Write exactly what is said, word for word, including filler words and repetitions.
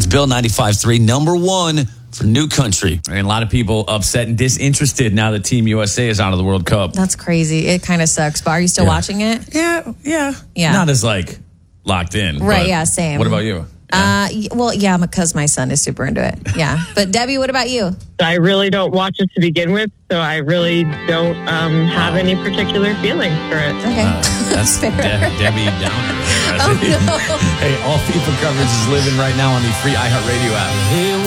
It's Bill ninety-five three, number one for New Country. And a lot of people upset and disinterested now that Team U S A is out of the World Cup. That's crazy. It kind of sucks. But are you still Yeah. watching it? Yeah, yeah. Yeah. Not as, like, locked in. Right, but yeah, same. What about you? Uh, y- well, yeah, because my son is super into it. Yeah. But Debbie, what about you? I really don't watch it to begin with, so I really don't um, have any particular feelings for it. Okay. Uh, that's De- Debbie Downer. Oh, no. Hey, all FIFA coverage is living right now on the free iHeartRadio app.